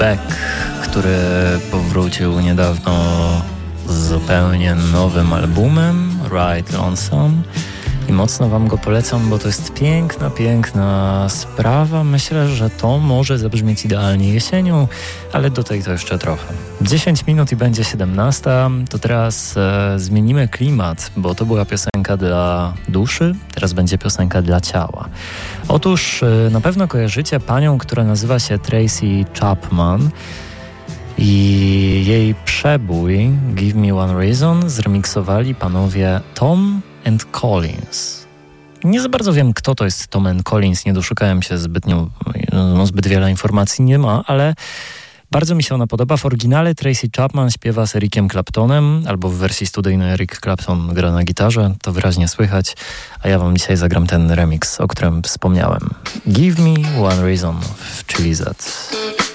Beck, który powrócił niedawno z zupełnie nowym albumem, Ride Lonesome. I mocno wam go polecam, bo to jest piękna sprawa. Myślę, że to może zabrzmieć idealnie jesienią, ale do tej to jeszcze trochę. 10 minut i będzie 17. To teraz zmienimy klimat, bo to była piosenka dla duszy, teraz będzie piosenka dla ciała. Otóż na pewno kojarzycie panią, która nazywa się Tracy Chapman i jej przebój Give Me One Reason zremiksowali panowie Tom and Collins. Nie za bardzo wiem, kto to jest Tom and Collins, nie doszukałem się zbyt wiele informacji nie ma, ale bardzo mi się ona podoba. W oryginale Tracy Chapman śpiewa z Ericiem Claptonem, albo w wersji studyjnej Eric Clapton gra na gitarze, to wyraźnie słychać, a ja wam dzisiaj zagram ten remix, o którym wspomniałem. Give Me One Reason w Chili Z.